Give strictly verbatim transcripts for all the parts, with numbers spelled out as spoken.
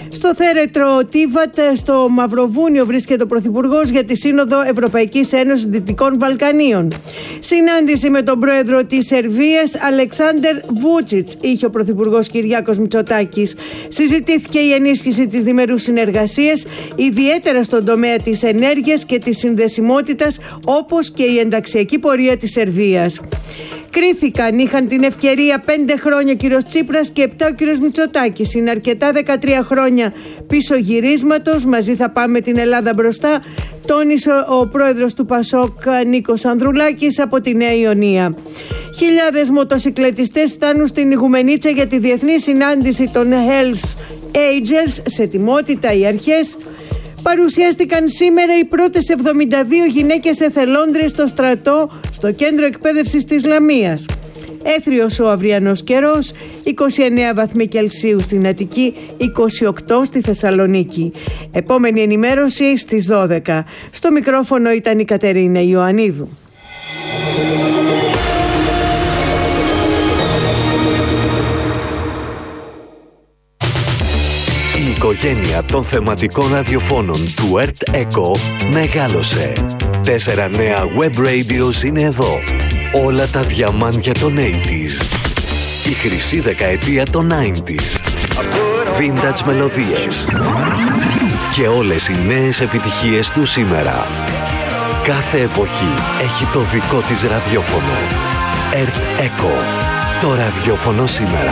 Στο θέρετρο Τίβατ, στο Μαυροβούνιο, βρίσκεται ο Πρωθυπουργός για τη Σύνοδο Ευρωπαϊκής Ένωσης Δυτικών Βαλκανίων. Συνάντηση με τον πρόεδρο της Σερβίας, Αλεξάντερ Βούτσιτς, είχε ο Πρωθυπουργός Κυριάκος Μητσοτάκης. Συζητήθηκε η ενίσχυση της διμερούς συνεργασίας, ιδιαίτερα στον τομέα της ενέργειας και της συνδεσιμότητας, όπως και η ενταξιακή πορεία της Σερβίας. Κρίθηκαν, είχαν την ευκαιρία πέντε χρόνια ο κύριος Τσίπρας και επτά ο κύριος Μητσοτάκης. Είναι αρκετά δεκατρία χρόνια πίσω γυρίσματος. Μαζί θα πάμε την Ελλάδα μπροστά, τόνισε ο πρόεδρος του Πασόκ Νίκος Ανδρουλάκης από τη Νέα Ιωνία. Χιλιάδες μοτοσικλετιστές φτάνουν στην Ιγουμενίτσα για τη διεθνή συνάντηση των Hells Angels. Σε ετοιμότητα οι αρχές. Παρουσιάστηκαν σήμερα οι πρώτες εβδομήντα δύο γυναίκες εθελόντριες στο στρατό, στο κέντρο εκπαίδευσης της Λαμίας. Έθριος ο αυριανός καιρός, είκοσι εννέα βαθμοί Κελσίου στην Αττική, είκοσι οκτώ στη Θεσσαλονίκη. Επόμενη ενημέρωση στις δώδεκα. Στο μικρόφωνο ήταν η Κατερίνα Ιωαννίδου. Η οικογένεια των θεματικών ραδιοφώνων του ΕΡΤ ΕΚΟ μεγάλωσε. Τέσσερα νέα web radios είναι εδώ. Όλα τα διαμάντια των ογδόντα. Η χρυσή δεκαετία των ενενήντα. Vintage μελωδίες. Και όλες οι νέες επιτυχίες του σήμερα. Κάθε εποχή έχει το δικό της ραδιόφωνο. ΕΡΤ ΕΚΟ. Το ραδιόφωνο σήμερα.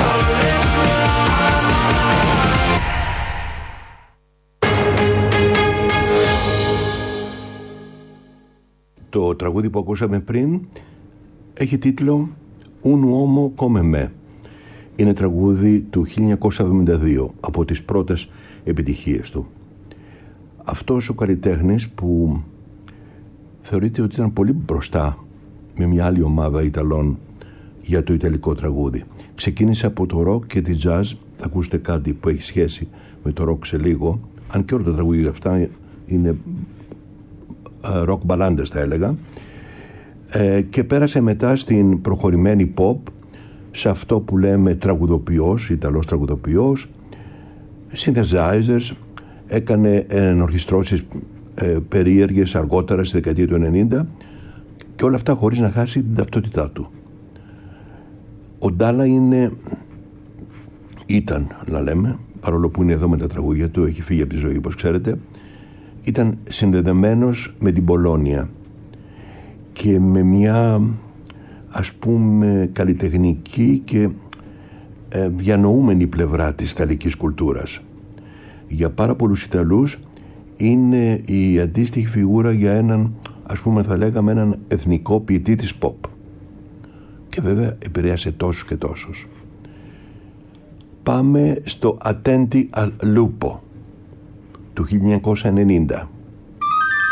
Το τραγούδι που ακούσαμε πριν έχει τίτλο «Un uomo come me». Είναι τραγούδι του χίλια εννιακόσια εβδομήντα δύο, από τις πρώτες επιτυχίες του. Αυτός ο καλλιτέχνης που θεωρείται ότι ήταν πολύ μπροστά με μια άλλη ομάδα Ιταλών για το ιταλικό τραγούδι. Ξεκίνησε από το ροκ και τη jazz. Θα ακούσετε κάτι που έχει σχέση με το ροκ σε λίγο, αν και όλα τα τραγούδια αυτά είναι ροκ μπαλάντες θα έλεγα, ε, και πέρασε μετά στην προχωρημένη pop, σε αυτό που λέμε τραγουδοποιός, Ιταλός τραγουδοποιός, synthesizers, έκανε ενορχιστρώσεις ε, περίεργες αργότερα στη δεκαετία του ενενήντα και όλα αυτά χωρίς να χάσει την ταυτότητά του. Ο Ντάλα είναι, ήταν να λέμε, παρόλο που είναι εδώ με τα τραγούδια του, έχει φύγει από τη ζωή όπως ξέρετε, ήταν συνδεδεμένος με την Πολόνια και με μια ας πούμε καλλιτεχνική και ε, διανοούμενη πλευρά της ιταλικής κουλτούρας. Για πάρα πολλούς Ιταλούς είναι η αντίστοιχη φιγούρα για έναν, ας πούμε θα λέγαμε, έναν εθνικό ποιητή της pop. Και βέβαια επηρέασε τόσους και τόσους. Πάμε στο Attenti al Lupo του χίλια εννιακόσια ενενήντα.